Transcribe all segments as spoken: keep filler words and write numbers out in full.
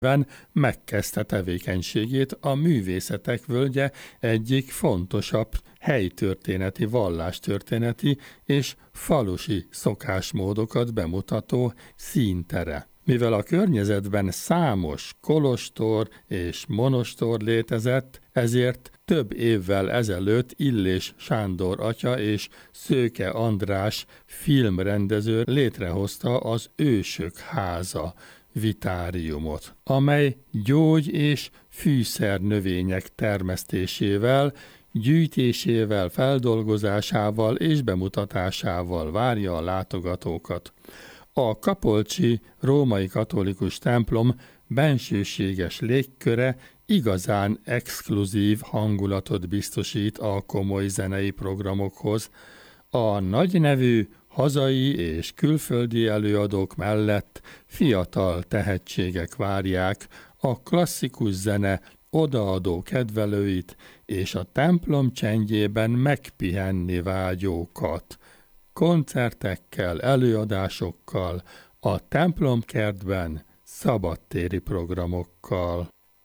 megkezdte tevékenységét a Művészetek Völgye egyik fontosabb helytörténeti, vallástörténeti és falusi szokásmódokat bemutató színtere. Mivel a környezetben számos kolostor és monostor létezett, ezért több évvel ezelőtt Illés Sándor atya és Szőke András filmrendező létrehozta az Ősök Háza vitáriumot, amely gyógy- és fűszernövények termesztésével, gyűjtésével, feldolgozásával és bemutatásával várja a látogatókat. A kapolcsi római katolikus templom bensőséges légköre igazán exkluzív hangulatot biztosít a komoly zenei programokhoz. A nagynevű hazai és külföldi előadók mellett fiatal tehetségek várják a klasszikus zene odaadó kedvelőit és a templom csendjében megpihenni vágyókat. Koncertekkel, előadásokkal, a templomkertben, szabadtéri programokkal.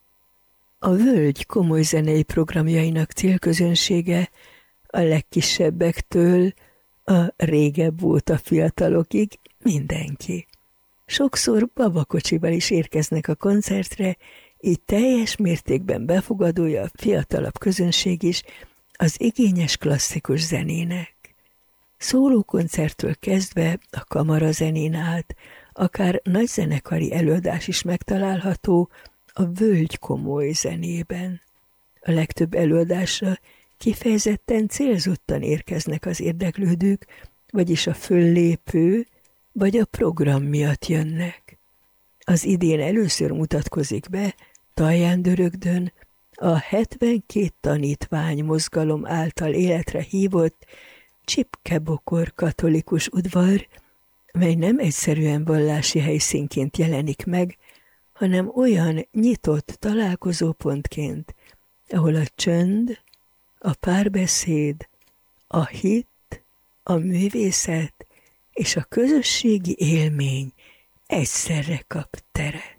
A völgy komoly zenei programjainak célközönsége a legkisebbektől a régebb óta fiatalokig mindenki. Sokszor babakocsival is érkeznek a koncertre, így teljes mértékben befogadója a fiatalabb közönség is az igényes klasszikus zenének. Szólókoncerttől kezdve a kamarazenén át, akár nagyzenekari előadás is megtalálható a völgy komoly zenében. A legtöbb előadásra kifejezetten célzottan érkeznek az érdeklődők, vagyis a föllépő, vagy a program miatt jönnek. Az idén először mutatkozik be Talján-Dörögdön a hetvenkét tanítvány mozgalom által életre hívott Csipke-Bokor katolikus udvar, mely nem egyszerűen vallási helyszínként jelenik meg, hanem olyan nyitott találkozópontként, ahol a csönd, a párbeszéd, a hit, a művészet és a közösségi élmény egyszerre kap teret.